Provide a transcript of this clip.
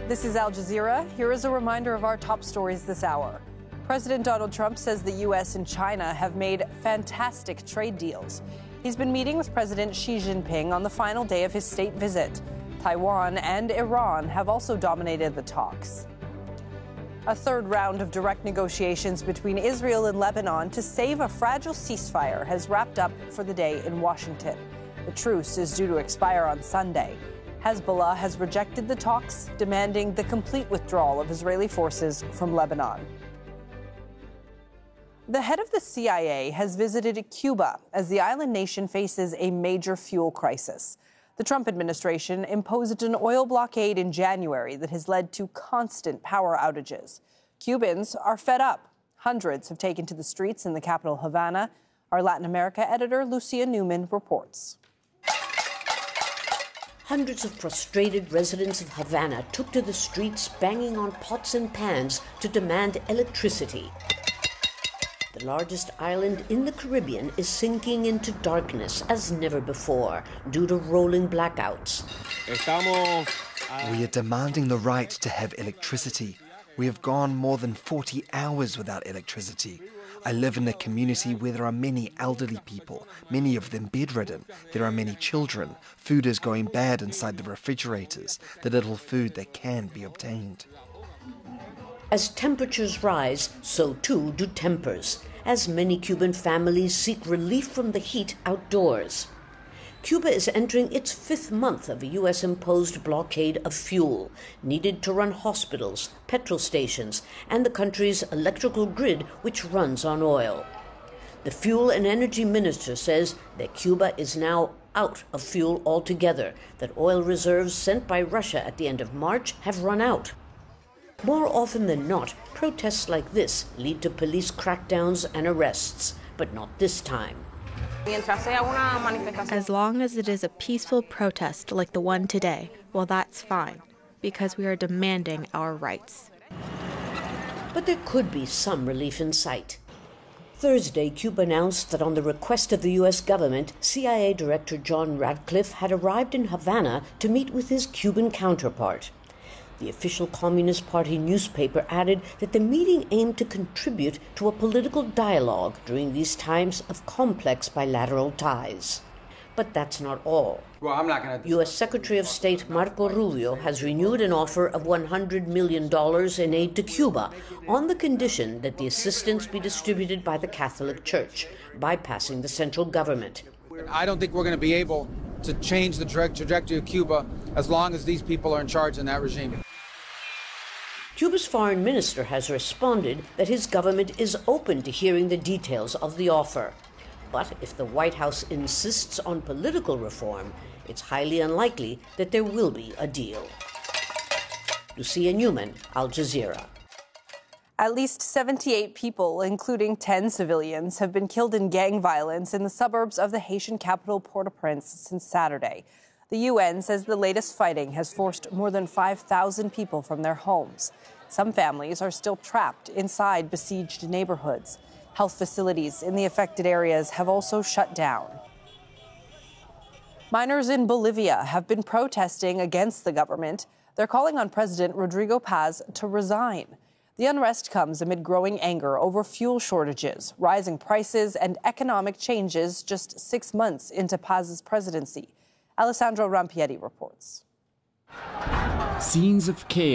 This is Al Jazeera. Here is a reminder of our top stories this hour. President Donald Trump says the U.S. and China have made fantastic trade deals. He's been meeting with President Xi Jinping on the final day of his state visit. Taiwan and Iran have also dominated the talks. A third round of direct negotiations between Israel and Lebanon to save a fragile ceasefire has wrapped up for the day in Washington. The truce is due to expire on Sunday. Hezbollah has rejected the talks, demanding the complete withdrawal of Israeli forces from Lebanon. The head of the CIA has visited Cuba as the island nation faces a major fuel crisis. The Trump administration imposed an oil blockade in January that has led to constant power outages. Cubans are fed up. Hundreds have taken to the streets in the capital, Havana. Our Latin America editor, Lucia Newman, reports. Hundreds of frustrated residents of Havana took to the streets, banging on pots and pans to demand electricity. The largest island in the Caribbean is sinking into darkness as never before due to rolling blackouts. We are demanding the right to have electricity. We have gone more than 40 hours without electricity. I live in a community where there are many elderly people, many of them bedridden. There are many children. Food is going bad inside the refrigerators, the little food that can be obtained. As temperatures rise, so too do tempers, as many Cuban families seek relief from the heat outdoors. Cuba is entering its 5th month of a U.S.-imposed blockade of fuel needed to run hospitals, petrol stations, and the country's electrical grid, which runs on oil. The fuel and energy minister says that Cuba is now out of fuel altogether, that oil reserves sent by Russia at the end of March have run out. More often than not, protests like this lead to police crackdowns and arrests, but not this time. As long as it is a peaceful protest like the one today, well, that's fine, because we are demanding our rights. But there could be some relief in sight. Thursday, Cuba announced that on the request of the U.S. government, CIA Director John Ratcliffe had arrived in Havana to meet with his Cuban counterpart. The official Communist Party newspaper added that the meeting aimed to contribute to a political dialogue during these times of complex bilateral ties. But that's not all. U.S. Secretary of State Marco Rubio has renewed an offer of $100 million in aid to Cuba on the condition that the assistance be distributed by the Catholic Church, bypassing the central government. I don't think we're going to be able to change the trajectory of Cuba as long as these people are in charge in that regime. Cuba's foreign minister has responded that his government is open to hearing the details of the offer. But if the White House insists on political reform, it's highly unlikely that there will be a deal. Lucia Newman, Al Jazeera. At least 78 people, including 10 civilians, have been killed in gang violence in the suburbs of the Haitian capital Port-au-Prince since Saturday. The UN says the latest fighting has forced more than 5,000 people from their homes. Some families are still trapped inside besieged neighborhoods. Health facilities in the affected areas have also shut down. Miners in Bolivia have been protesting against the government. They're calling on President Rodrigo Paz to resign. The unrest comes amid growing anger over fuel shortages, rising prices, and economic changes just 6 months into Paz's presidency. Alessandro Rampietti reports. Scenes of chaos.